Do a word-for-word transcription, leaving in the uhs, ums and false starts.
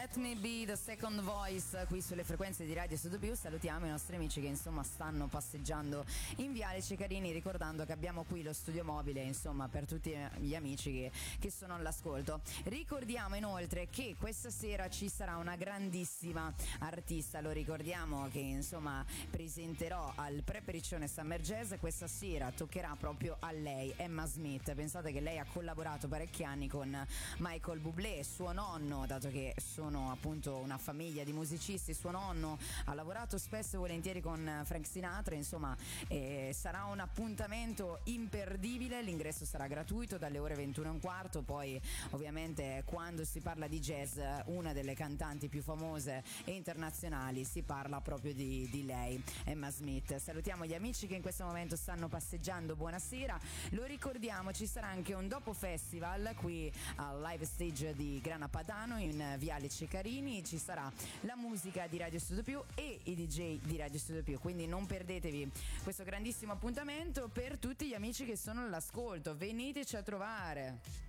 Let Me Be the Second Voice qui sulle frequenze di Radio Studio Più. Salutiamo i nostri amici che insomma stanno passeggiando in Viale Cecarini, ricordando che abbiamo qui lo studio mobile insomma per tutti gli amici che, che sono all'ascolto. Ricordiamo inoltre che questa sera ci sarà una grandissima artista, lo ricordiamo che insomma presenterò al Prepericcione Summer Jazz. Questa sera toccherà proprio a lei, Emma Smith. Pensate che lei ha collaborato parecchi anni con Michael Bublé, suo nonno, dato che sono appunto una famiglia di musicisti, suo nonno ha lavorato spesso e volentieri con Frank Sinatra, insomma eh, sarà un appuntamento imperdibile. L'ingresso sarà gratuito dalle ore ventuno e un quarto. Poi ovviamente quando si parla di jazz, una delle cantanti più famose e internazionali, si parla proprio di, di lei, Emma Smith. Salutiamo gli amici che in questo momento stanno passeggiando, buonasera. Lo ricordiamo, ci sarà anche un dopo festival qui al live stage di Grana Padano in Viale Cecarini. Ci sarà la musica di Radio Studio Più e i D J di Radio Studio Più, quindi non perdetevi questo grandissimo appuntamento. Per tutti gli amici che sono all'ascolto, veniteci a trovare.